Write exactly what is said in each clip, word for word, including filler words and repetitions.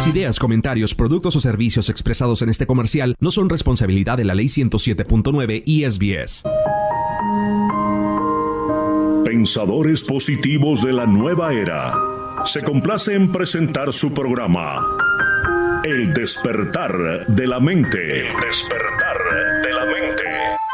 Las ideas, comentarios, productos o servicios expresados en este comercial no son responsabilidad de la Ley ciento siete punto nueve y S B S. Pensadores positivos de la nueva era. Se complace en presentar su programa El despertar de la mente. El despertar de la mente.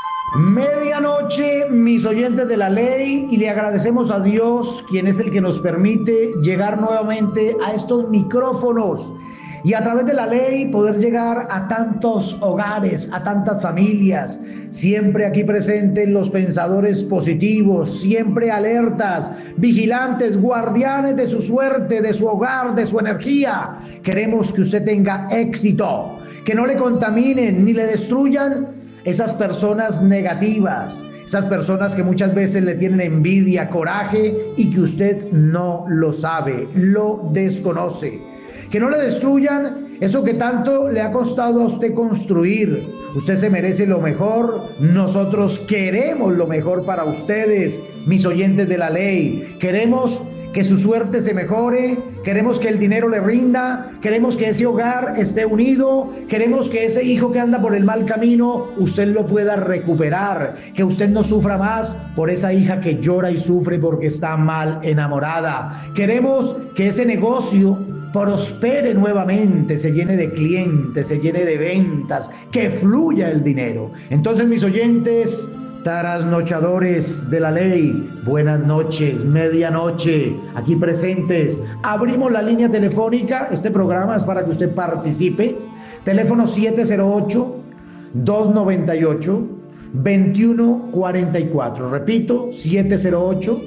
Medianoche, mis oyentes de la ley, y le agradecemos a Dios, quien es el que nos permite llegar nuevamente a estos micrófonos y a través de la ley poder llegar a tantos hogares, a tantas familias. Siempre aquí presentes los pensadores positivos, siempre alertas, vigilantes, guardianes de su suerte, de su hogar, de su energía. Queremos que usted tenga éxito, que no le contaminen ni le destruyan esas personas negativas, esas personas que muchas veces le tienen envidia, coraje y que usted no lo sabe, lo desconoce. Que no le destruyan eso que tanto le ha costado a usted construir. Usted se merece lo mejor. Nosotros queremos lo mejor para ustedes, mis oyentes de la ley. Queremos que su suerte se mejore, queremos que el dinero le rinda, queremos que ese hogar esté unido, queremos que ese hijo que anda por el mal camino, usted lo pueda recuperar, que usted no sufra más por esa hija que llora y sufre porque está mal enamorada. Queremos que ese negocio prospere nuevamente, se llene de clientes, se llene de ventas, que fluya el dinero. Entonces, mis oyentes trasnochadores de la ley, buenas noches, medianoche, aquí presentes. Abrimos la línea telefónica, este programa es para que usted participe. Teléfono siete cero ocho, dos nueve ocho, dos uno cuatro cuatro. Repito, siete cero ocho,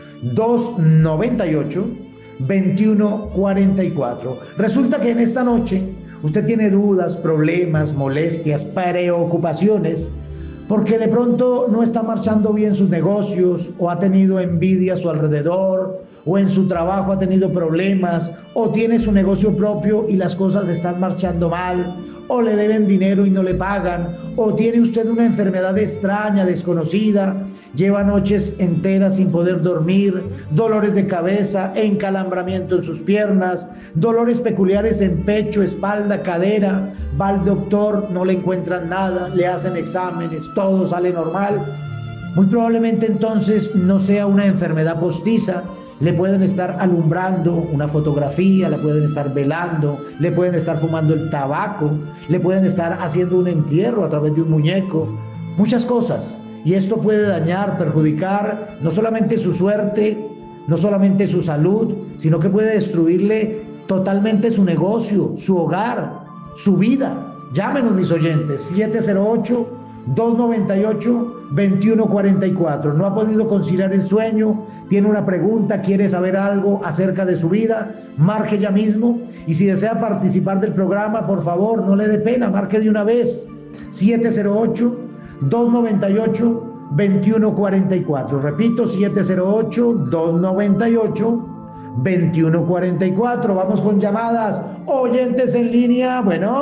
dos nueve ocho, dos uno cuatro cuatro. Resulta que en esta noche usted tiene dudas, problemas, molestias, preocupaciones, porque de pronto no está marchando bien sus negocios, o ha tenido envidia a su alrededor, o en su trabajo ha tenido problemas, o tiene su negocio propio y las cosas están marchando mal, o le deben dinero y no le pagan, o tiene usted una enfermedad extraña, desconocida, lleva noches enteras sin poder dormir, dolores de cabeza, encalambramiento en sus piernas, dolores peculiares en pecho, espalda, cadera. Va al doctor, no le encuentran nada, le hacen exámenes, todo sale normal. Muy probablemente entonces no sea una enfermedad postiza. Le pueden estar alumbrando una fotografía, le pueden estar velando, le pueden estar fumando el tabaco, le pueden estar haciendo un entierro a través de un muñeco, muchas cosas. Y esto puede dañar, perjudicar no solamente su suerte, no solamente su salud, sino que puede destruirle totalmente su negocio, su hogar, su vida. Llámenos, mis oyentes, siete cero ocho, dos nueve ocho, dos uno cuatro cuatro. No ha podido conciliar el sueño, tiene una pregunta, quiere saber algo acerca de su vida, marque ya mismo. Y si desea participar del programa, por favor, no le dé pena, marque de una vez, siete cero ocho, dos nueve ocho, dos uno cuatro cuatro. Repito, siete cero ocho, dos nueve ocho, dos uno cuatro cuatro. Vamos con llamadas. Oyentes en línea.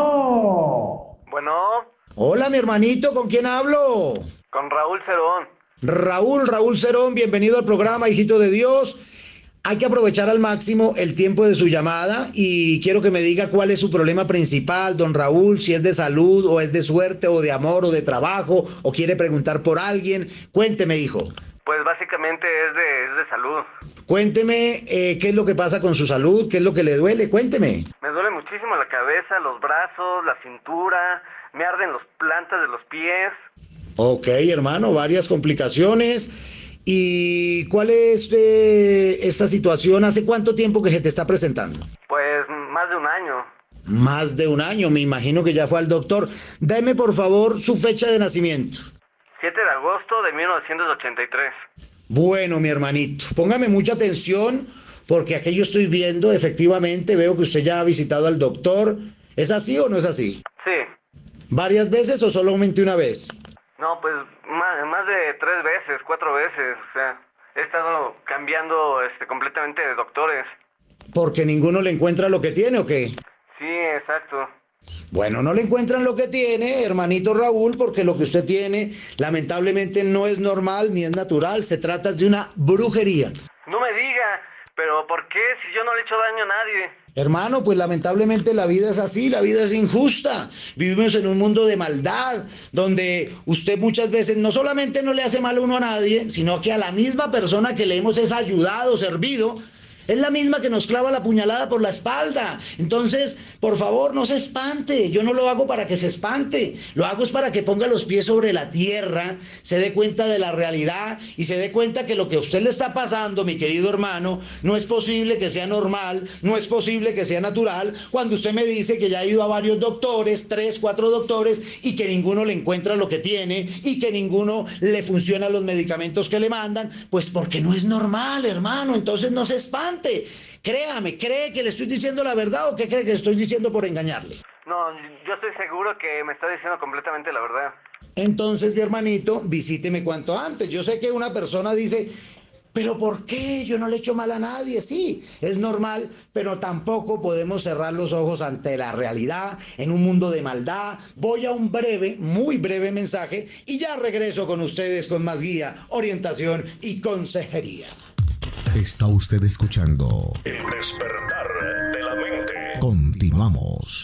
Bueno. Bueno. Hola, mi hermanito, ¿con quién hablo? Con Raúl Cerón. Raúl, Raúl Cerón, bienvenido al programa, hijito de Dios. Hay que aprovechar al máximo el tiempo de su llamada y quiero que me diga cuál es su problema principal, don Raúl, si es de salud o es de suerte o de amor o de trabajo o quiere preguntar por alguien. Cuénteme, hijo. Pues básicamente es de, es de salud. Cuénteme eh, qué es lo que pasa con su salud, qué es lo que le duele, cuénteme. Me duele muchísimo la cabeza, los brazos, la cintura, me arden las plantas de los pies. Ok, hermano, varias complicaciones. ¿Y cuál es eh, esta situación? ¿Hace cuánto tiempo que se te está presentando? Pues más de un año. Más de un año, me imagino que ya fue al doctor. Deme por favor su fecha de nacimiento. siete de agosto de mil novecientos ochenta y tres. Bueno, mi hermanito, póngame mucha atención porque aquí yo estoy viendo, efectivamente, veo que usted ya ha visitado al doctor. ¿Es así o no es así? Sí. ¿Varias veces o solamente una vez? No, pues más, más de tres veces, cuatro veces, o sea, he estado cambiando este, completamente de doctores. ¿Porque ninguno le encuentra lo que tiene o qué? Sí, exacto. Bueno, no le encuentran lo que tiene, hermanito Raúl, porque lo que usted tiene lamentablemente no es normal ni es natural, se trata de una brujería. No me diga, pero ¿por qué si yo no le he hecho daño a nadie? Hermano, pues lamentablemente la vida es así, la vida es injusta. Vivimos en un mundo de maldad, donde usted muchas veces no solamente no le hace mal uno a nadie, sino que a la misma persona que le hemos es ayudado, servido, es la misma que nos clava la puñalada por la espalda. Entonces, por favor, no se espante. Yo no lo hago para que se espante. Lo hago es para que ponga los pies sobre la tierra, se dé cuenta de la realidad y se dé cuenta que lo que a usted le está pasando, mi querido hermano, no es posible que sea normal, no es posible que sea natural, cuando usted me dice que ya ha ido a varios doctores, tres, cuatro doctores, y que ninguno le encuentra lo que tiene y que ninguno le funcionan los medicamentos que le mandan, pues porque no es normal, hermano. Entonces no se espante. Créame, ¿cree que le estoy diciendo la verdad o qué cree que le estoy diciendo por engañarle? No, yo estoy seguro que me está diciendo completamente la verdad. Entonces, mi hermanito, visíteme cuanto antes. Yo sé que una persona dice, ¿pero por qué? Yo no le echo mal a nadie. Sí, es normal, pero tampoco podemos cerrar los ojos ante la realidad en un mundo de maldad. Voy a un breve, muy breve mensaje y ya regreso con ustedes con más guía, orientación y consejería. Está usted escuchando El despertar de la mente. Continuamos.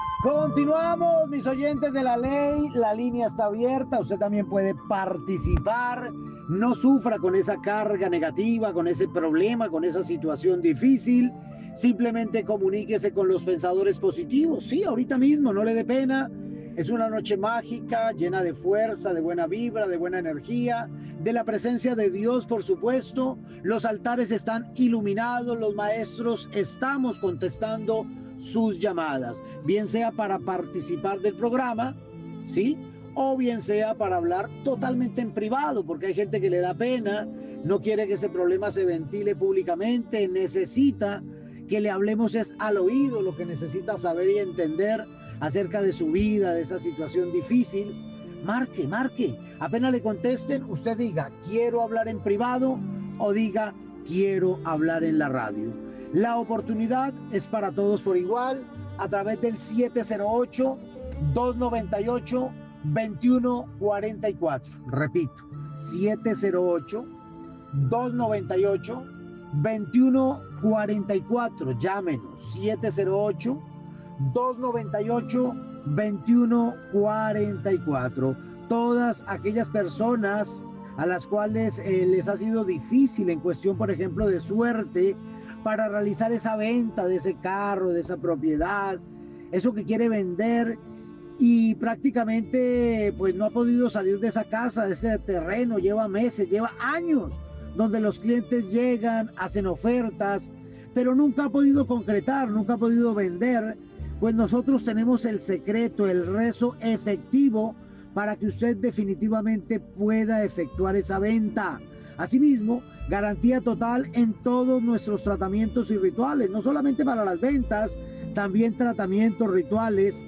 Continuamos, mis oyentes de la ley. La línea está abierta. Usted también puede participar. No sufra con esa carga negativa, con ese problema, con esa situación difícil. Simplemente comuníquese con los pensadores positivos. Sí, ahorita mismo, no le dé pena. Es una noche mágica, llena de fuerza, de buena vibra, de buena energía, de la presencia de Dios, por supuesto. Los altares están iluminados, los maestros estamos contestando sus llamadas, bien sea para participar del programa, ¿sí? O bien sea para hablar totalmente en privado, porque hay gente que le da pena, no quiere que ese problema se ventile públicamente, necesita que le hablemos es al oído, lo que necesita saber y entender acerca de su vida, de esa situación difícil. Marque, marque, apenas le contesten, usted diga, quiero hablar en privado, o diga, quiero hablar en la radio. La oportunidad es para todos por igual, a través del siete cero ocho, dos nueve ocho, dos uno cuatro cuatro. Repito, siete cero ocho, dos nueve ocho, dos uno cuatro cuatro. Llámenos, siete cero ocho, dos nueve ocho, dos uno cuatro cuatro. Todas aquellas personas a las cuales eh, les ha sido difícil en cuestión, por ejemplo, de suerte, para realizar esa venta de ese carro, de esa propiedad, eso que quiere vender y prácticamente pues no ha podido salir de esa casa, de ese terreno, lleva meses, lleva años, donde los clientes llegan, hacen ofertas, pero nunca ha podido concretar, nunca ha podido vender. Pues nosotros tenemos el secreto, el rezo efectivo para que usted definitivamente pueda efectuar esa venta. Asimismo, garantía total en todos nuestros tratamientos y rituales, no solamente para las ventas, también tratamientos rituales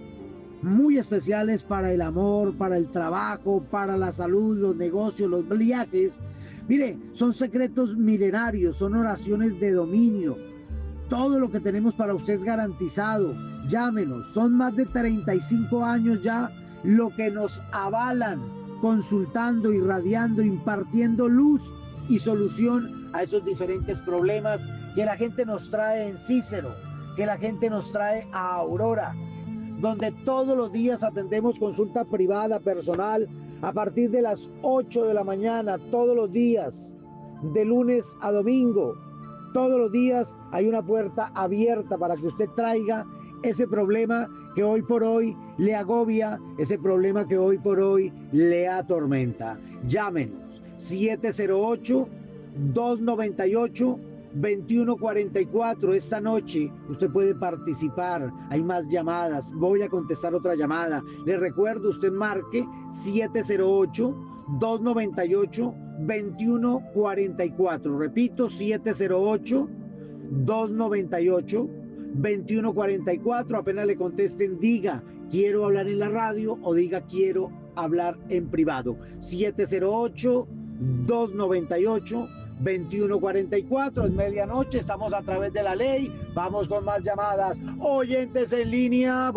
muy especiales para el amor, para el trabajo, para la salud, los negocios, los viajes. Mire, son secretos milenarios, son oraciones de dominio. Todo lo que tenemos para usted es garantizado. Llámenos, son más de treinta y cinco años ya lo que nos avalan, consultando, irradiando, impartiendo luz y solución a esos diferentes problemas que la gente nos trae en Cícero, que la gente nos trae a Aurora, donde todos los días atendemos consulta privada, personal, a partir de las ocho de la mañana, todos los días, de lunes a domingo. Todos los días hay una puerta abierta para que usted traiga ese problema que hoy por hoy le agobia, ese problema que hoy por hoy le atormenta. Llámenos, siete cero ocho, dos nueve ocho, dos uno cuatro cuatro. Esta noche usted puede participar, hay más llamadas, voy a contestar otra llamada. Le recuerdo, usted marque siete cero ocho, dos nueve ocho, dos uno cuatro cuatro. Repito, siete cero ocho, dos nueve ocho, dos uno cuatro cuatro. Apenas le contesten, diga, quiero hablar en la radio o diga, quiero hablar en privado. siete cero ocho, dos nueve ocho, dos uno cuatro cuatro. Es medianoche, estamos a través de la ley. Vamos con más llamadas. Oyentes en línea.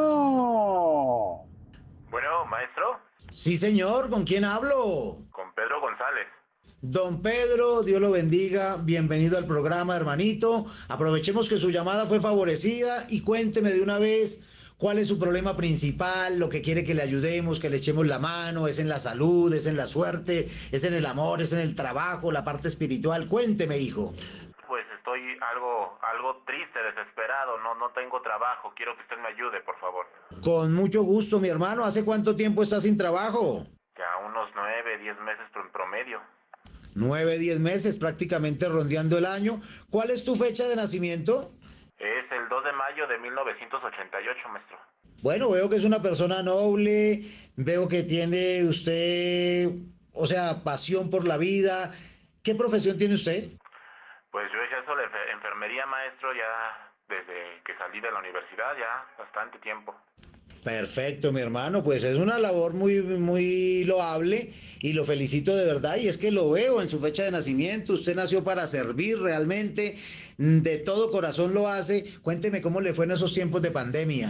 Bueno. Bueno, maestro. Sí, señor. ¿Con quién hablo? Con Pedro González. Don Pedro, Dios lo bendiga, bienvenido al programa, hermanito. Aprovechemos que su llamada fue favorecida y cuénteme de una vez cuál es su problema principal, lo que quiere que le ayudemos, que le echemos la mano, es en la salud, es en la suerte, es en el amor, es en el trabajo, la parte espiritual. Cuénteme, hijo. Pues estoy algo, algo triste, desesperado, no, no tengo trabajo, quiero que usted me ayude, por favor. Con mucho gusto, mi hermano. ¿Hace cuánto tiempo está sin trabajo? Ya unos nueve, diez meses en promedio. Nueve, diez meses, prácticamente rondeando el año. ¿Cuál es tu fecha de nacimiento? Es el dos de mayo de mil novecientos ochenta y ocho, maestro. Bueno, veo que es una persona noble, veo que tiene usted, o sea, pasión por la vida. ¿Qué profesión tiene usted? Pues yo ejerzo la enfermería, maestro, ya desde que salí de la universidad, ya bastante tiempo. Perfecto, mi hermano, pues es una labor muy, muy loable y lo felicito de verdad, y es que lo veo en su fecha de nacimiento. Usted nació para servir realmente, de todo corazón lo hace. Cuénteme cómo le fue en esos tiempos de pandemia.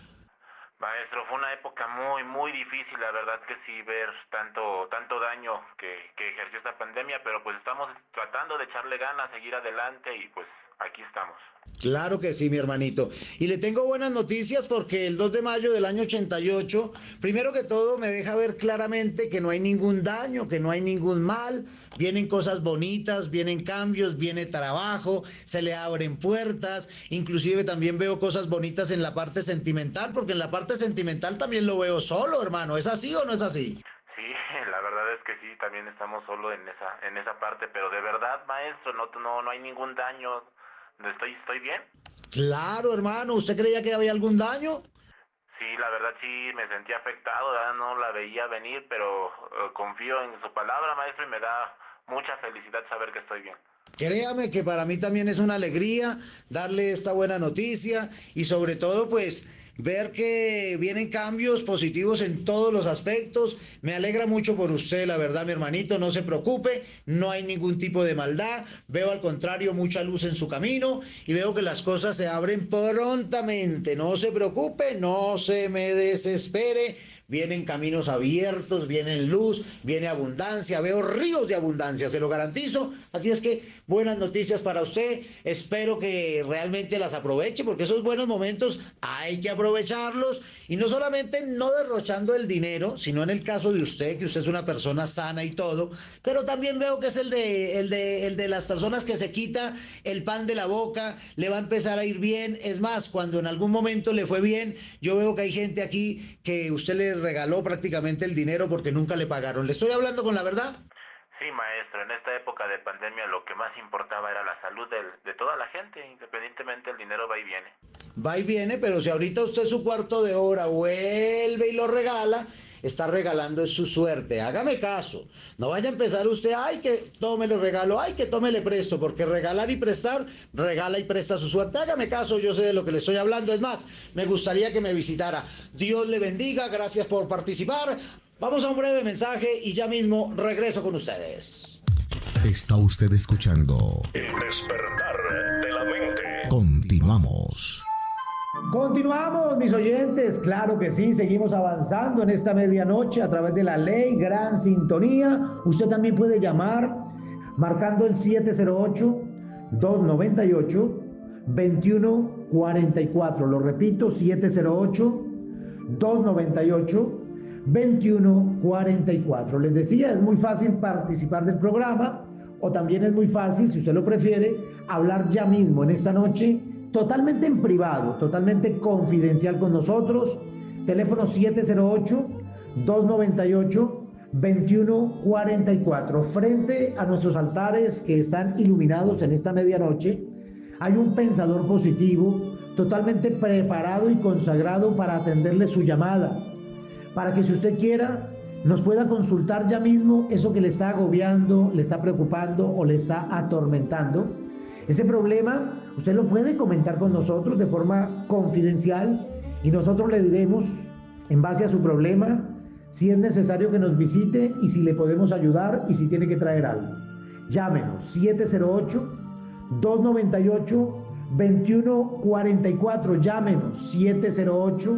Maestro, fue una época muy, muy difícil, la verdad que sí, ver tanto, tanto daño que, que ejerció esta pandemia, pero pues estamos tratando de echarle ganas, seguir adelante y pues aquí estamos. Claro que sí, mi hermanito. Y le tengo buenas noticias porque el dos de mayo del año ochenta y ocho, primero que todo me deja ver claramente que no hay ningún daño, que no hay ningún mal, vienen cosas bonitas, vienen cambios, viene trabajo, se le abren puertas, inclusive también veo cosas bonitas en la parte sentimental, porque en la parte sentimental también lo veo solo, hermano. ¿Es así o no es así? Sí, la verdad es que sí, también estamos solo en esa, en esa parte, pero de verdad, maestro, no, no, no hay ningún daño. ¿Estoy, estoy bien? Claro, hermano. ¿Usted creía que había algún daño? Sí, la verdad sí me sentí afectado, ¿verdad? No la veía venir, pero uh, confío en su palabra, maestro, y me da mucha felicidad saber que estoy bien. Créame que para mí también es una alegría darle esta buena noticia y sobre todo pues ver que vienen cambios positivos en todos los aspectos. Me alegra mucho por usted, la verdad, mi hermanito, no se preocupe, no hay ningún tipo de maldad, veo al contrario mucha luz en su camino y veo que las cosas se abren prontamente. No se preocupe, no se me desespere. Vienen caminos abiertos, viene luz, viene abundancia, veo ríos de abundancia, se lo garantizo. Así es que buenas noticias para usted, espero que realmente las aproveche, porque esos buenos momentos hay que aprovecharlos, y no solamente no derrochando el dinero, sino en el caso de usted, que usted es una persona sana y todo, pero también veo que es el de, el de, el de las personas que se quita el pan de la boca, le va a empezar a ir bien. Es más, cuando en algún momento le fue bien, yo veo que hay gente aquí que usted le regaló prácticamente el dinero porque nunca le pagaron. ¿Le estoy hablando con la verdad? Sí, maestro, en esta época de pandemia lo que más importaba era la salud del, de toda la gente, independientemente el dinero va y viene. Va y viene, pero si ahorita usted su cuarto de hora vuelve y lo regala, está regalando es su suerte. Hágame caso, no vaya a empezar usted, ay que tome le regalo, ay que tome le presto, porque regalar y prestar, regala y presta su suerte. Hágame caso, yo sé de lo que le estoy hablando. Es más, me gustaría que me visitara. Dios le bendiga, gracias por participar. Vamos a un breve mensaje y ya mismo regreso con ustedes. Está usted escuchando El despertar de la mente. Continuamos. Continuamos, mis oyentes, claro que sí, seguimos avanzando en esta medianoche a través de la ley, gran sintonía. Usted también puede llamar marcando el siete cero ocho, dos nueve ocho, dos uno cuatro cuatro. Lo repito, siete cero ocho, dos nueve ocho, dos uno cuatro cuatro. Les decía, es muy fácil participar del programa, o también es muy fácil, si usted lo prefiere, hablar ya mismo en esta noche, totalmente en privado, totalmente confidencial con nosotros. Teléfono siete cero ocho, dos nueve ocho, dos uno cuatro cuatro. Frente a nuestros altares que están iluminados en esta medianoche, hay un pensador positivo, totalmente preparado y consagrado para atenderle su llamada, para que si usted quiera, nos pueda consultar ya mismo eso que le está agobiando, le está preocupando o le está atormentando. Ese problema usted lo puede comentar con nosotros de forma confidencial y nosotros le diremos, en base a su problema, si es necesario que nos visite y si le podemos ayudar y si tiene que traer algo. Llámenos siete cero ocho, dos nueve ocho, dos uno cuatro cuatro. Llámenos siete cero ocho,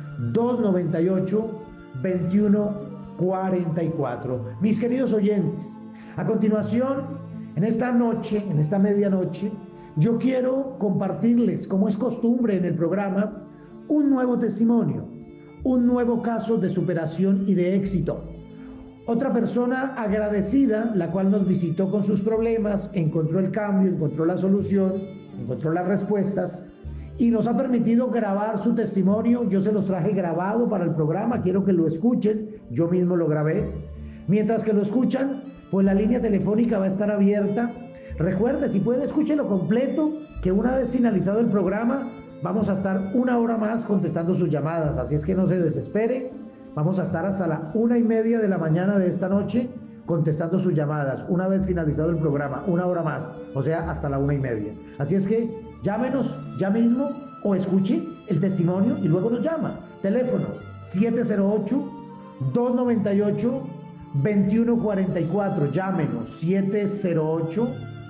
dos nueve ocho, dos uno cuatro cuatro. Mis queridos oyentes, A continuación, en esta noche, en esta medianoche, yo quiero compartirles, como es costumbre en el programa, un nuevo testimonio, un nuevo caso de superación y de éxito. Otra persona agradecida, la cual nos visitó con sus problemas, encontró el cambio, encontró la solución, encontró las respuestas y nos ha permitido grabar su testimonio. Yo se los traje grabado para el programa, quiero que lo escuchen, yo mismo lo grabé. Mientras que lo escuchan, pues la línea telefónica va a estar abierta. Recuerde, si puede, escúchelo completo, que una vez finalizado el programa, vamos a estar una hora más contestando sus llamadas, así es que no se desespere. Vamos a estar hasta la una y media de la mañana de esta noche contestando sus llamadas, una vez finalizado el programa, una hora más, o sea, hasta la una y media. Así es que llámenos ya mismo o escuche el testimonio y luego nos llama. Teléfono siete cero ocho, dos nueve ocho, dos uno cuatro cuatro. Llámenos siete cero ocho,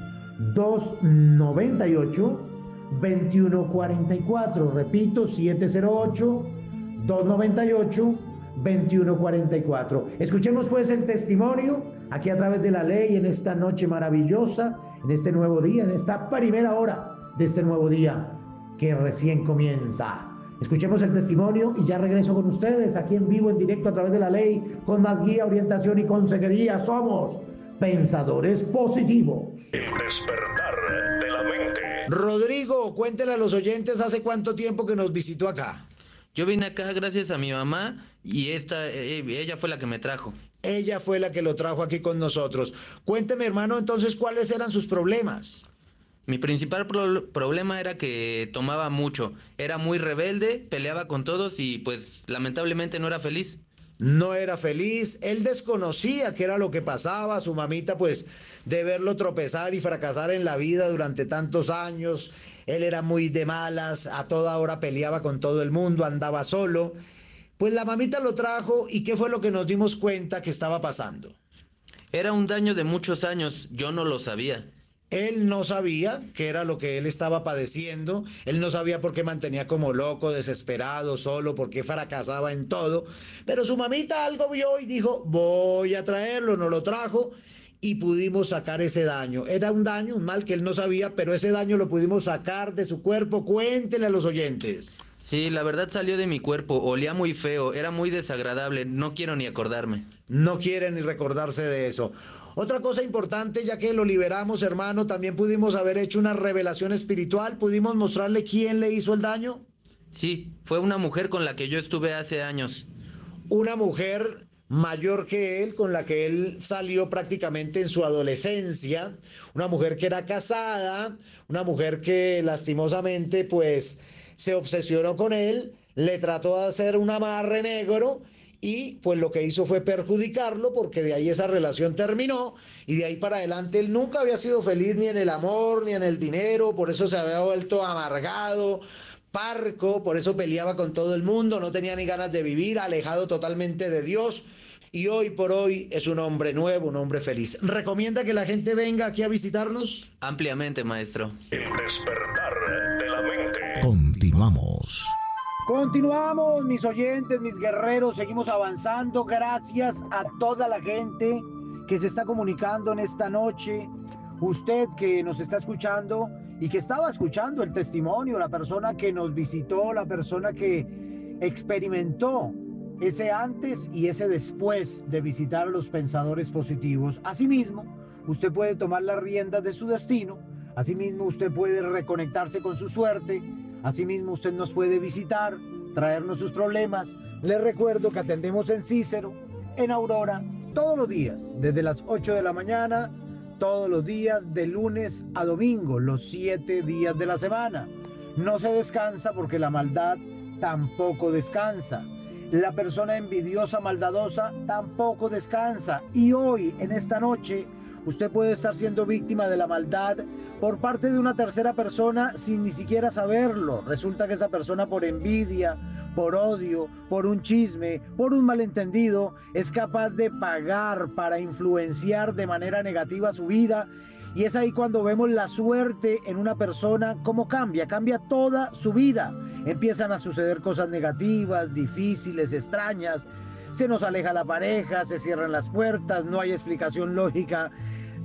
dos nueve ocho, dos uno cuatro cuatro. Repito, siete cero ocho, dos nueve ocho, dos uno cuatro cuatro. Escuchemos pues el testimonio aquí a través de la ley en esta noche maravillosa, en este nuevo día, en esta primera hora de este nuevo día que recién comienza. Escuchemos el testimonio y ya regreso con ustedes aquí en vivo, en directo a través de la ley, con más guía, orientación y consejería. Somos Pensadores Positivos. El despertar de la mente. Rodrigo, cuéntele a los oyentes hace cuánto tiempo que nos visitó acá. Yo vine acá gracias a mi mamá y esta, eh, ella fue la que me trajo. Ella fue la que lo trajo aquí con nosotros. Cuénteme, hermano, entonces, ¿cuáles eran sus problemas? Mi principal pro- problema era que tomaba mucho, era muy rebelde, peleaba con todos y pues lamentablemente no era feliz. No era feliz, él desconocía qué era lo que pasaba, su mamita pues de verlo tropezar y fracasar en la vida durante tantos años, él era muy de malas, a toda hora peleaba con todo el mundo, andaba solo, pues la mamita lo trajo y ¿qué fue lo que nos dimos cuenta que estaba pasando? Era un daño de muchos años, yo no lo sabía. Él no sabía qué era lo que él estaba padeciendo, él no sabía por qué mantenía como loco, desesperado, solo, por qué fracasaba en todo, pero su mamita algo vio y dijo, voy a traerlo, nos lo trajo y pudimos sacar ese daño. Era un daño, un mal que él no sabía, pero ese daño lo pudimos sacar de su cuerpo. Cuéntele a los oyentes. Sí, la verdad salió de mi cuerpo, olía muy feo, era muy desagradable, no quiero ni acordarme. No quiere ni recordarse de eso. Otra cosa importante, ya que lo liberamos, hermano, también pudimos haber hecho una revelación espiritual, pudimos mostrarle quién le hizo el daño. Sí, fue una mujer con la que yo estuve hace años. Una mujer mayor que él, con la que él salió prácticamente en su adolescencia, una mujer que era casada, una mujer que lastimosamente pues se obsesionó con él, le trató de hacer un amarre negro y pues lo que hizo fue perjudicarlo, porque de ahí esa relación terminó y de ahí para adelante él nunca había sido feliz ni en el amor ni en el dinero, por eso se había vuelto amargado, parco, por eso peleaba con todo el mundo, no tenía ni ganas de vivir, alejado totalmente de Dios. Y hoy por hoy es un hombre nuevo, un hombre feliz. ¿Recomienda que la gente venga aquí a visitarnos? Ampliamente, maestro. El despertar de la mente. Continuamos. Continuamos, mis oyentes, mis guerreros, seguimos avanzando. Gracias a toda la gente que se está comunicando en esta noche. Usted que nos está escuchando y que estaba escuchando el testimonio, la persona que nos visitó, la persona que experimentó ese antes y ese después de visitar a los pensadores positivos. Asimismo, usted puede tomar las riendas de su destino. Asimismo, usted puede reconectarse con su suerte. Asimismo, usted nos puede visitar, traernos sus problemas. Les recuerdo que atendemos en Cícero, en Aurora, todos los días, desde las ocho de la mañana, todos los días, de lunes a domingo, los siete días de la semana. No se descansa porque la maldad tampoco descansa. La persona envidiosa, maldadosa, tampoco descansa. Y hoy, en esta noche, usted puede estar siendo víctima de la maldad por parte de una tercera persona sin ni siquiera saberlo. Resulta que esa persona, por envidia, por odio, por un chisme, por un malentendido, es capaz de pagar para influenciar de manera negativa su vida. Y es ahí cuando vemos la suerte en una persona, cómo cambia, cambia toda su vida. Empiezan a suceder cosas negativas, difíciles, extrañas. Se nos aleja la pareja, se cierran las puertas, no hay explicación lógica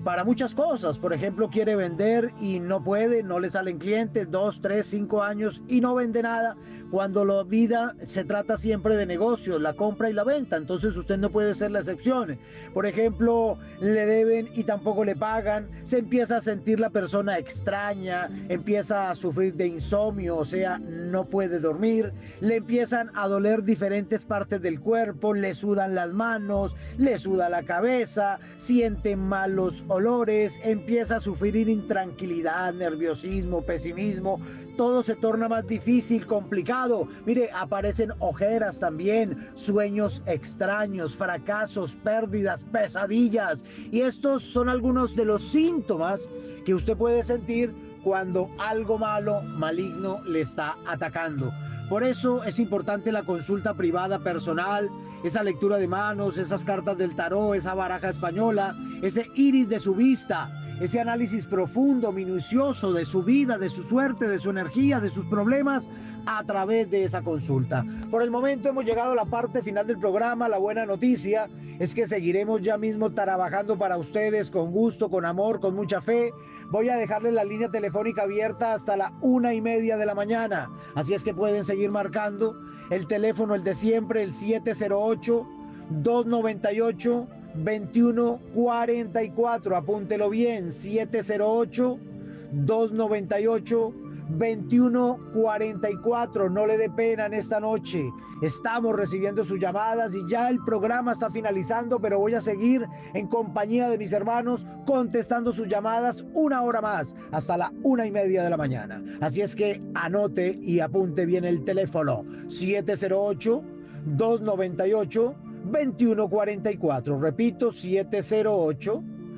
para muchas cosas. Por ejemplo, quiere vender y no puede, no le salen clientes, dos, tres, cinco años y no vende nada. Cuando la vida se trata siempre de negocios, la compra y la venta, entonces usted no puede ser la excepción. Por ejemplo, le deben y tampoco le pagan, se empieza a sentir la persona extraña, empieza a sufrir de insomnio, o sea, no puede dormir, le empiezan a doler diferentes partes del cuerpo, le sudan las manos, le suda la cabeza, siente malos olores, empieza a sufrir intranquilidad, nerviosismo, pesimismo. Todo se torna más difícil, complicado. Mire, aparecen ojeras también, sueños extraños, fracasos, pérdidas, pesadillas. Y estos son algunos de los síntomas que usted puede sentir cuando algo malo, maligno, le está atacando. Por eso es importante la consulta privada personal, esa lectura de manos, esas cartas del tarot, esa baraja española, ese iris de su vista, ese análisis profundo, minucioso de su vida, de su suerte, de su energía, de sus problemas a través de esa consulta. Por el momento hemos llegado a la parte final del programa. La buena noticia es que seguiremos ya mismo trabajando para ustedes con gusto, con amor, con mucha fe. Voy a dejarles la línea telefónica abierta hasta la una y media de la mañana. Así es que pueden seguir marcando el teléfono, el de siempre, el siete cero ocho, dos nueve ocho, veintiuno cuarenta y cuatro. Apúntelo bien, siete cero ocho, dos nueve ocho, veintiuno cuarenta y cuatro. No le dé pena en esta noche. Estamos recibiendo sus llamadas y ya el programa está finalizando, pero voy a seguir en compañía de mis hermanos contestando sus llamadas una hora más, hasta la una y media de la mañana. Así es que anote y apunte bien el teléfono, siete cero ocho, dos nueve ocho, veintiuno cuarenta y cuatro. Repito, siete cero ocho,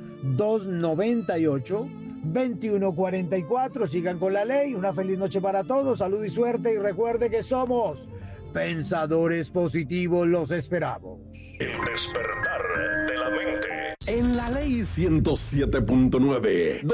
dos nueve ocho, veintiuno cuarenta y cuatro. Sigan con la ley. Una feliz noche para todos. Salud y suerte. Y recuerde que somos pensadores positivos. Los esperamos. El despertar de la mente. En la ley ciento siete punto nueve.